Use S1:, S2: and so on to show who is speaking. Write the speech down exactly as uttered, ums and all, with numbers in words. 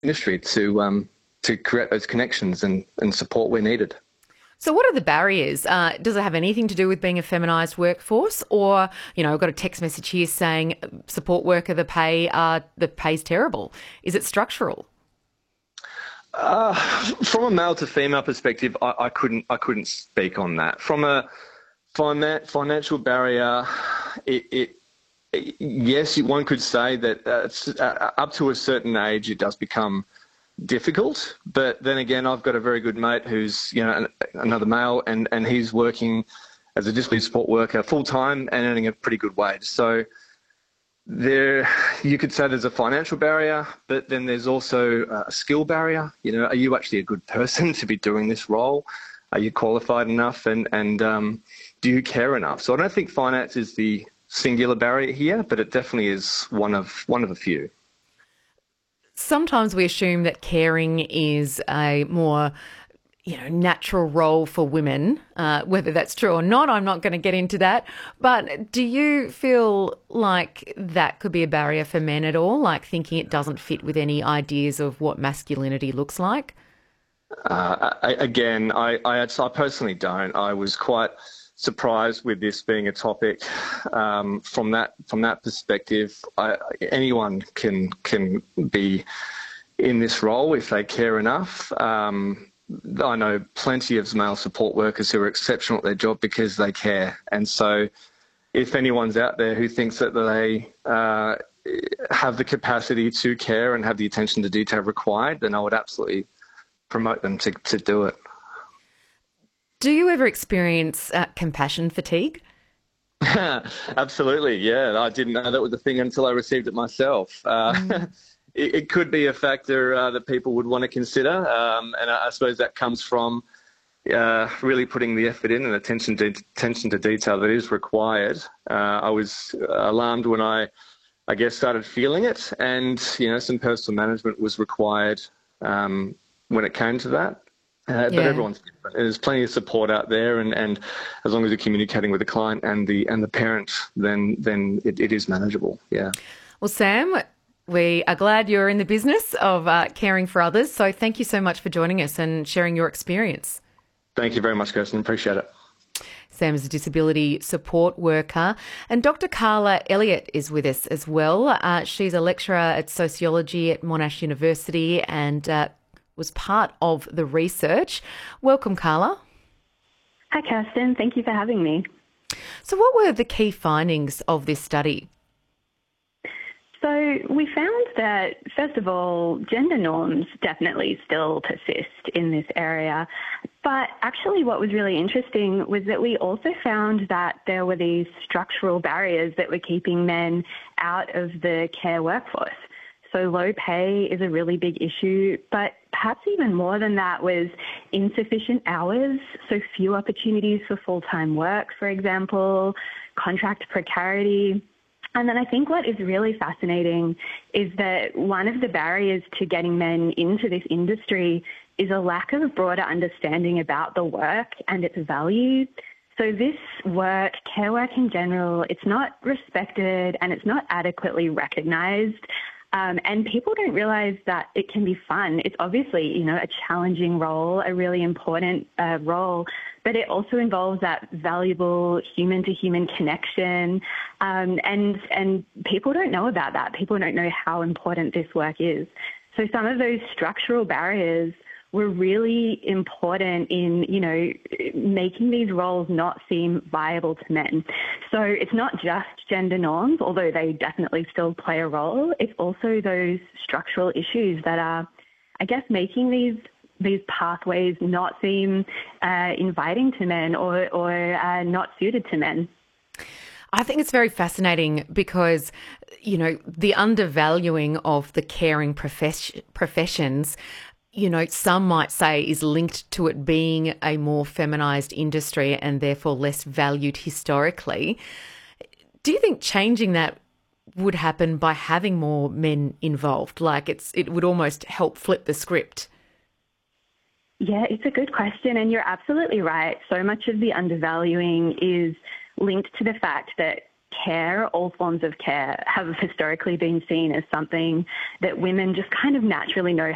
S1: industry to um, to create those connections and, and support where needed.
S2: So what are the barriers? Uh, does it have anything to do with being a feminised workforce? Or, you know, I've got a text message here saying support worker, the pay, uh, the pay's terrible. Is it structural?
S1: Uh, from a male to female perspective, I, I couldn't I couldn't speak on that. From a finan- financial barrier, it, it, it yes, one could say that uh, it's, uh, up to a certain age, it does become difficult. But then again, I've got a very good mate who's you know an, another male, and and he's working as a disability support worker full time and earning a pretty good wage. So there, you could say there's a financial barrier, but then there's also a skill barrier. You know, are you actually a good person to be doing this role? Are you qualified enough, and and um, do you care enough? So I don't think finance is the singular barrier here, but it definitely is one of one of a few.
S2: Sometimes we assume that caring is a more, you know, natural role for women. Uh, whether that's true or not, I'm not going to get into that. But do you feel like that could be a barrier for men at all? Like thinking it doesn't fit with any ideas of what masculinity looks like?
S1: Uh, I, again, I, I, I personally don't. I was quite surprised with this being a topic um, from that from that perspective. I, anyone can can be in this role if they care enough. Um, I know plenty of male support workers who are exceptional at their job because they care. And so if anyone's out there who thinks that they uh, have the capacity to care and have the attention to detail required, then I would absolutely promote them to, to do it.
S2: Do you ever experience uh, compassion fatigue?
S1: Absolutely, yeah. I didn't know that was a thing until I received it myself. Uh,
S2: Mm.
S1: it, it could be a factor uh, that people would want to consider, um, and I, I suppose that comes from uh, really putting the effort in and attention to, attention to detail that is required. Uh, I was alarmed when I, I guess, started feeling it, and you know, some personal management was required um, when it came to that. Uh, but
S2: Yeah.
S1: everyone's different. There's plenty of support out there, and, and as long as you're communicating with the client and the and the parent, then then it, it is manageable. Yeah.
S2: Well, Sam, we are glad you're in the business of uh, caring for others. So thank you so much for joining us and sharing your experience.
S1: Thank you very much, Kirsten. Appreciate it.
S2: Sam is a disability support worker. And Doctor Carla Elliott is with us as well. Uh, she's a lecturer at sociology at Monash University and uh, was part of the research. Welcome, Carla.
S3: Hi, Kirsten. Thank you for having me.
S2: So what were the key findings of this study?
S3: So we found that, first of all, gender norms definitely still persist in this area. But actually what was really interesting was that we also found that there were these structural barriers that were keeping men out of the care workforce. So low pay is a really big issue, but perhaps even more than that was insufficient hours, so few opportunities for full-time work, for example, contract precarity. And then I think what is really fascinating is that one of the barriers to getting men into this industry is a lack of a broader understanding about the work and its value. So this work, care work in general, it's not respected and it's not adequately recognised. Um, and people don't realise that it can be fun. It's obviously, you know, a challenging role, a really important uh, role, but it also involves that valuable human-to-human connection. Um, and and people don't know about that. People don't know how important this work is. So some of those structural barriers were really important in, you know, making these roles not seem viable to men. So it's not just gender norms, although they definitely still play a role. It's also those structural issues that are, I guess, making these these pathways not seem uh, inviting to men or, or uh, not suited to men.
S2: I think it's very fascinating because, you know, the undervaluing of the caring profess- professions, you know, some might say is linked to it being a more feminised industry and therefore less valued historically. Do you think changing that would happen by having more men involved? Like it's it would almost help flip the script.
S3: Yeah, it's a good question, and you're absolutely right. So much of the undervaluing is linked to the fact that care, all forms of care, have historically been seen as something that women just kind of naturally know